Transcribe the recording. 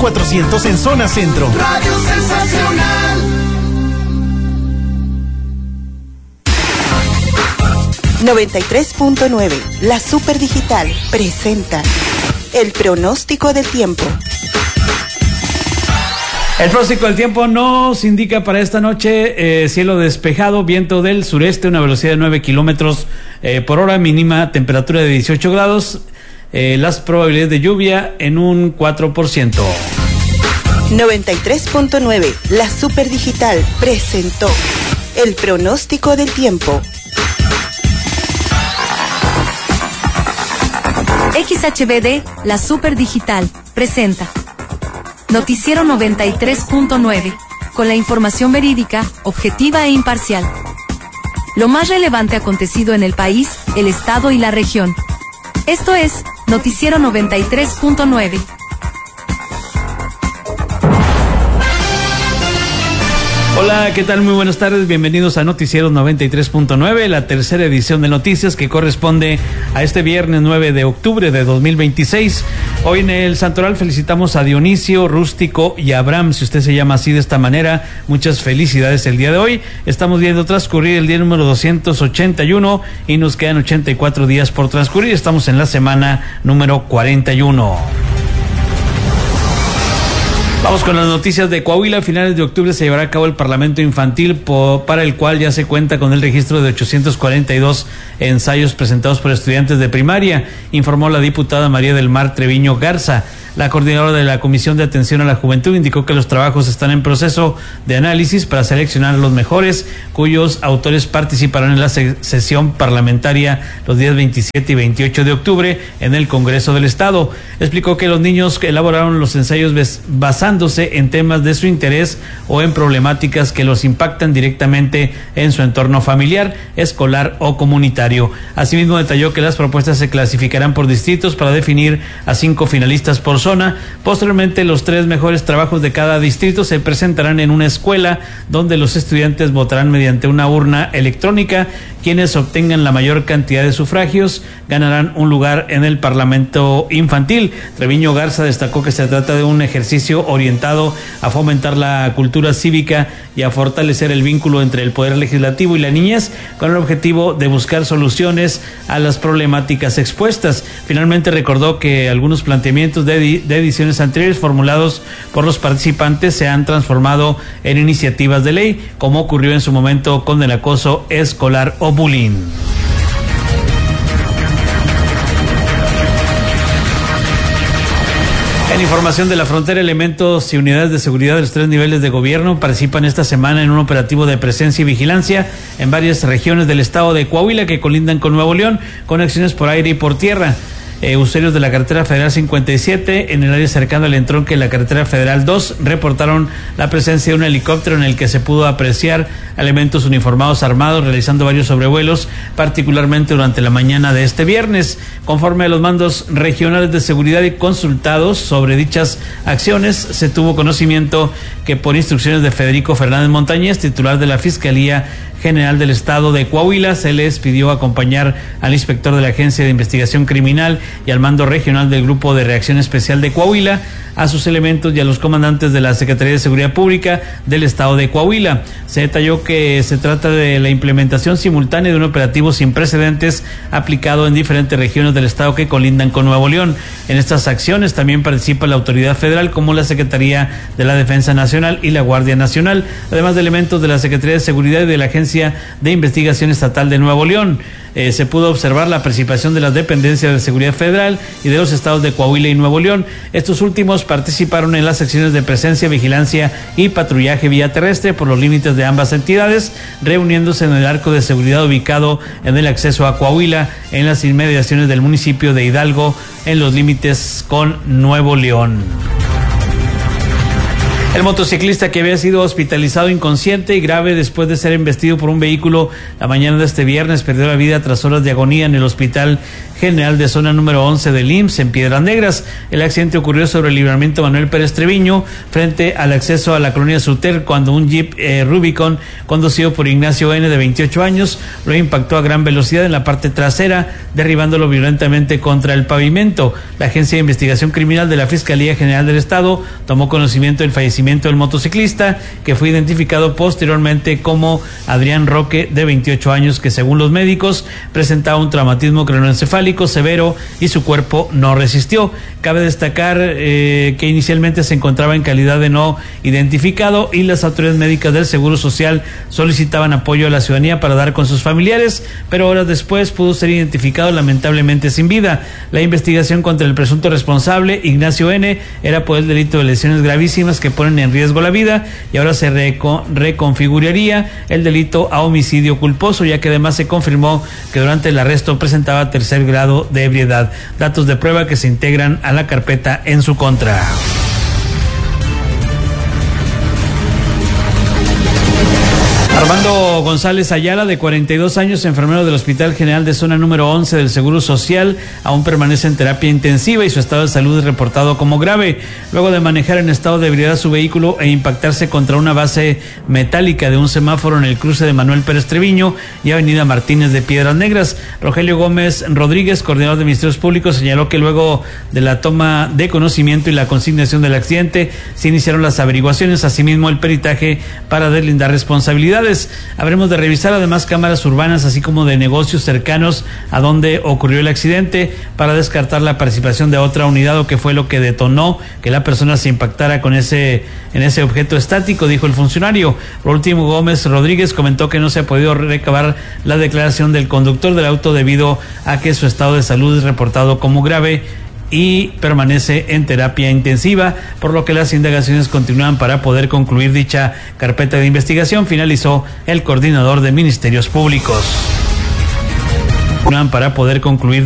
400 en zona centro. Radio Sensacional. 93.9, la Super Digital presenta el pronóstico del tiempo. El pronóstico del tiempo nos indica para esta noche cielo despejado, viento del sureste, una velocidad de 9 kilómetros por hora, mínima temperatura de 18 grados, las probabilidades de lluvia en un 4%. 93.9, la Super Digital presentó el pronóstico del tiempo. XHBD, la Super Digital, presenta Noticiero 93.9, con la información verídica, objetiva e imparcial. Lo más relevante acontecido en el país, el estado y la región. Esto es Noticiero 93.9. Hola, ¿qué tal? Muy buenas tardes, bienvenidos a Noticiero 93.9, la tercera edición de noticias que corresponde a este viernes 9 de octubre de 2026. Hoy en el Santoral felicitamos a Dionisio, Rústico y Abraham, si usted se llama así de esta manera, muchas felicidades el día de hoy. Estamos viendo transcurrir el día número 281 y nos quedan 84 días por transcurrir, estamos en la semana número 41. Vamos con las noticias de Coahuila. A finales de octubre se llevará a cabo el Parlamento Infantil, para el cual ya se cuenta con el registro de 842 ensayos presentados por estudiantes de primaria, informó la diputada María del Mar Treviño Garza. La coordinadora de la Comisión de Atención a la Juventud indicó que los trabajos están en proceso de análisis para seleccionar a los mejores, cuyos autores participarán en la sesión parlamentaria los días 27 y 28 de octubre en el Congreso del Estado. Explicó que los niños que elaboraron los ensayos basándose en temas de su interés o en problemáticas que los impactan directamente en su entorno familiar, escolar o comunitario. Asimismo, detalló que las propuestas se clasificarán por distritos para definir a 5 finalistas por zona. Posteriormente, los 3 mejores trabajos de cada distrito se presentarán en una escuela donde los estudiantes votarán mediante una urna electrónica. Quienes obtengan la mayor cantidad de sufragios ganarán un lugar en el Parlamento Infantil. Treviño Garza destacó que se trata de un ejercicio orientado a fomentar la cultura cívica y a fortalecer el vínculo entre el Poder Legislativo y la niñez, con el objetivo de buscar soluciones a las problemáticas expuestas. Finalmente recordó que algunos planteamientos de ediciones anteriores formulados por los participantes se han transformado en iniciativas de ley, como ocurrió en su momento con el acoso escolar o bullying. En información de la frontera, elementos y unidades de seguridad de los 3 niveles de gobierno participan esta semana en un operativo de presencia y vigilancia en varias regiones del estado de Coahuila que colindan con Nuevo León, con acciones por aire y por tierra. Usuarios de la carretera federal 57 en el área cercana al entronque de la carretera federal 2 reportaron la presencia de un helicóptero en el que se pudo apreciar elementos uniformados armados realizando varios sobrevuelos, particularmente durante la mañana de este viernes. Conforme a los mandos regionales de seguridad y consultados sobre dichas acciones, se tuvo conocimiento que por instrucciones de Federico Fernández Montañez, titular de la Fiscalía General del Estado de Coahuila, se les pidió acompañar al inspector de la Agencia de Investigación Criminal y al mando regional del Grupo de Reacción Especial de Coahuila, a sus elementos y a los comandantes de la Secretaría de Seguridad Pública del Estado de Coahuila. Se detalló que se trata de la implementación simultánea de un operativo sin precedentes aplicado en diferentes regiones del Estado que colindan con Nuevo León. En estas acciones también participa la autoridad federal como la Secretaría de la Defensa Nacional y la Guardia Nacional, además de elementos de la Secretaría de Seguridad y de la Agencia de Investigación Estatal de Nuevo León. Se pudo observar la participación de las dependencias de seguridad federal y de los estados de Coahuila y Nuevo León. Estos últimos participaron en las secciones de presencia, vigilancia y patrullaje vía terrestre por los límites de ambas entidades, reuniéndose en el arco de seguridad ubicado en el acceso a Coahuila, en las inmediaciones del municipio de Hidalgo, en los límites con Nuevo León. El motociclista que había sido hospitalizado inconsciente y grave después de ser embestido por un vehículo la mañana de este viernes perdió la vida tras horas de agonía en el Hospital general de zona número 11 del IMSS en Piedras Negras. El accidente ocurrió sobre el libramiento Manuel Pérez Treviño, frente al acceso a la colonia Suter, cuando un Jeep Rubicon conducido por Ignacio N., de 28 años, lo impactó a gran velocidad en la parte trasera, derribándolo violentamente contra el pavimento. La Agencia de Investigación Criminal de la Fiscalía General del Estado tomó conocimiento del fallecimiento del motociclista, que fue identificado posteriormente como Adrián Roque, de 28 años, que según los médicos presentaba un traumatismo craneoencefálico severo y su cuerpo no resistió. Cabe destacar que inicialmente se encontraba en calidad de no identificado y las autoridades médicas del Seguro Social solicitaban apoyo a la ciudadanía para dar con sus familiares, pero horas después pudo ser identificado lamentablemente sin vida. La investigación contra el presunto responsable, Ignacio N., era por el delito de lesiones gravísimas que ponen en riesgo la vida, y ahora se reconfiguraría el delito a homicidio culposo, ya que además se confirmó que durante el arresto presentaba tercer grado de ebriedad. Datos de prueba que se integran a la carpeta en su contra. Armando González Ayala, de 42 años, enfermero del Hospital General de Zona número 11 del Seguro Social, aún permanece en terapia intensiva y su estado de salud es reportado como grave, luego de manejar en estado de ebriedad su vehículo e impactarse contra una base metálica de un semáforo en el cruce de Manuel Pérez Treviño y Avenida Martínez de Piedras Negras. Rogelio Gómez Rodríguez, coordinador de Ministerios Públicos, señaló que luego de la toma de conocimiento y la consignación del accidente, se iniciaron las averiguaciones, asimismo el peritaje para deslindar responsabilidades. Habremos de revisar además cámaras urbanas, así como de negocios cercanos a donde ocurrió el accidente, para descartar la participación de otra unidad o que fue lo que detonó que la persona se impactara en ese objeto estático, dijo el funcionario. Por último, Gómez Rodríguez comentó que no se ha podido recabar la declaración del conductor del auto debido a que su estado de salud es reportado como grave y permanece en terapia intensiva, por lo que las indagaciones continúan para poder concluir dicha carpeta de investigación, finalizó el coordinador de Ministerios Públicos. Para poder concluir